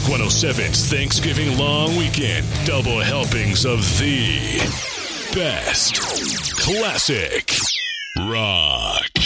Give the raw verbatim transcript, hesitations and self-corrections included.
one oh seven's Thanksgiving long weekend. Double helpings of the best classic rock.